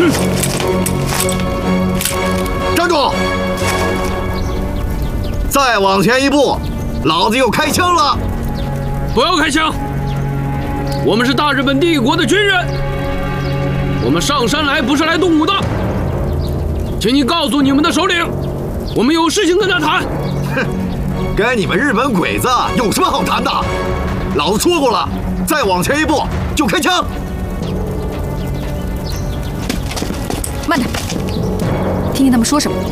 站住！再往前一步，老子又开枪了！ 不要开枪！我们是大日本帝国的军人，我们上山来不是来动武的。请你告诉你们的首领，我们有事情跟他谈。 哼，跟你们日本鬼子有什么好谈的？老子说过了，再往前一步就开枪。 慢点，听听他们说什么。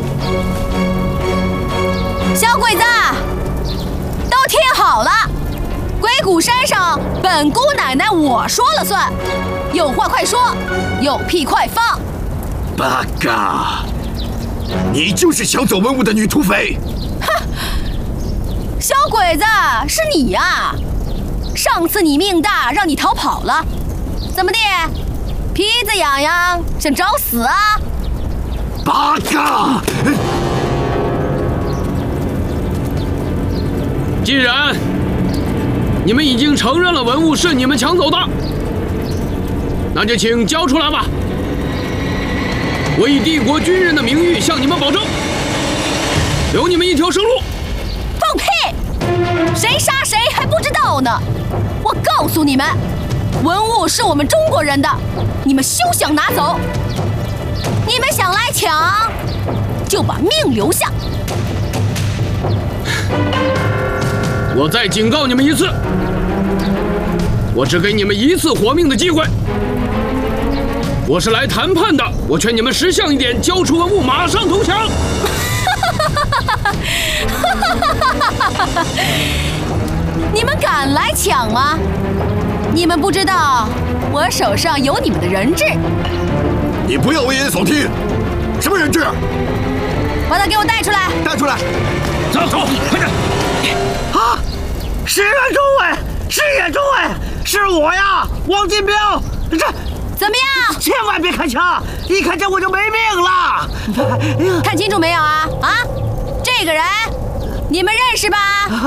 小鬼子，都听好了，鬼谷山上本姑奶奶我说了算，有话快说，有屁快放。 八嘎！你就是想走文物的女土匪！ 哼，小鬼子，是你呀！上次你命大，让你逃跑了，怎么的？皮子痒痒，想找死啊？ 八嘎！ 既然你们已经承认了文物是你们抢走的，那就请交出来吧。我以帝国军人的名誉向你们保证，留你们一条生路。 放屁！谁杀谁还不知道呢？我告诉你们，文物是我们中国人的，你们休想拿走。你们想来抢，就把命留下。 我再警告你们一次，我只给你们一次活命的机会。我是来谈判的，我劝你们识相一点，交出文物，马上投降。 你们敢来抢吗？你们不知道我手上有你们的人质。 你不要危言耸听！什么人质？ 把他给我带出来！ 带出来！ 走，快点！ 啊！是原中尉，是原中尉，是我呀，王金彪。这怎么样？ 千万别开枪，一开枪我就没命了。 看清楚没有啊？啊，这个人你们认识吧？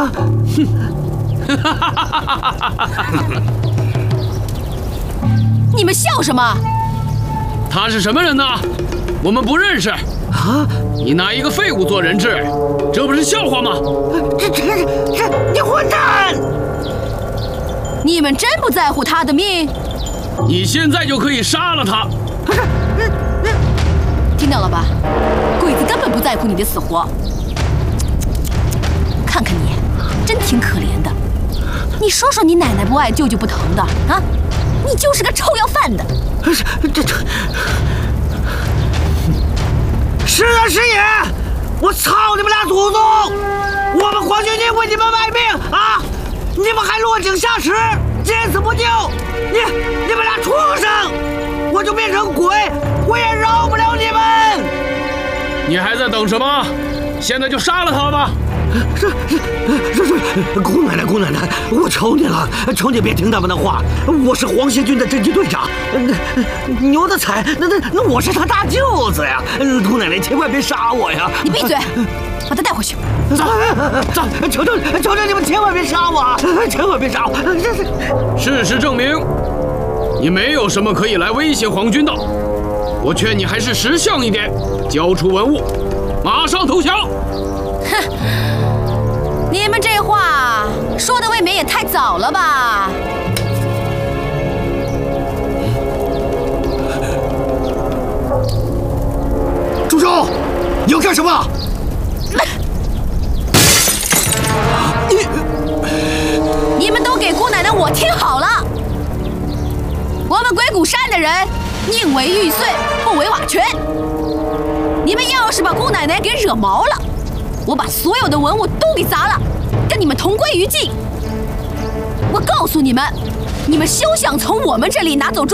你们笑什么？ 他是什么人呢？我们不认识。 啊！ 你拿一个废物做人质，这不是笑话吗？ 这，你混蛋！ 你们真不在乎他的命？ 你现在就可以杀了他。 听到了吧？鬼子根本不在乎你的死活。看看你，真挺可怜的。你说说你奶奶不爱舅舅不疼的啊？你就是个臭要饭的。 这，是啊是也！我操你们俩祖宗！我们黄巾军为你们卖命啊！你们还落井下石，见死不救！你们俩畜生！我就变成鬼，我也饶不了你们！ 你还在等什么？现在就杀了他吧！ 是，姑奶奶，我求你了，求你别听他们的话。我是黄歇军的侦缉队长，牛的彩，那我是他大舅子呀！姑奶奶千万别杀我呀！ 你闭嘴，把他带回去。 走，求求你们千万别杀我，千万别杀我！ 事实证明，你没有什么可以来威胁皇军的。我劝你还是识相一点，交出文物，马上投降。 哼！你们这话说的未免也太早了吧？ 住手！你要干什么？ 你们都给姑奶奶我听好了！我们鬼谷山的人宁为玉碎，不为瓦全。你们要是把姑奶奶给惹毛了，我把所有的文物都给砸了，跟你们同归于尽。我告诉你们，你们休想从我们这里拿走